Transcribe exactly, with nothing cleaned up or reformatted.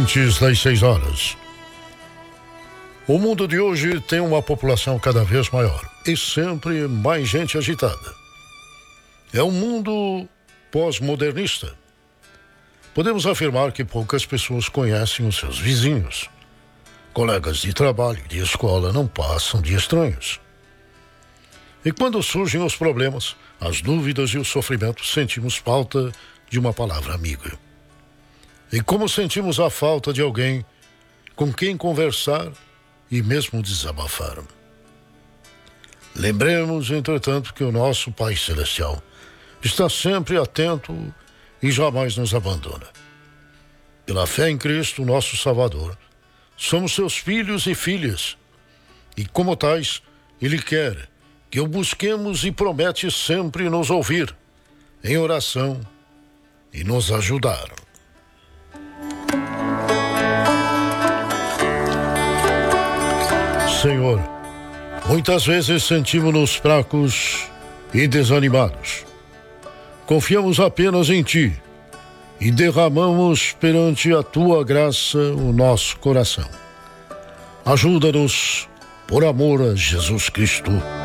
Antes das seis horas. O mundo de hoje tem uma população cada vez maior e sempre mais gente agitada. É um mundo pós-modernista. Podemos afirmar que poucas pessoas conhecem os seus vizinhos. Colegas de trabalho e de escola não passam de estranhos. E quando surgem os problemas, as dúvidas e os sofrimentos, sentimos falta de uma palavra amiga. E como sentimos a falta de alguém com quem conversar e mesmo desabafar. Lembremos, entretanto, que o nosso Pai Celestial está sempre atento e jamais nos abandona. Pela fé em Cristo, nosso Salvador, somos seus filhos e filhas, e como tais, Ele quer que o busquemos e promete sempre nos ouvir, em oração e nos ajudar. Senhor, muitas vezes sentimos-nos fracos e desanimados. Confiamos apenas em Ti e derramamos perante a Tua graça o nosso coração. Ajuda-nos por amor a Jesus Cristo.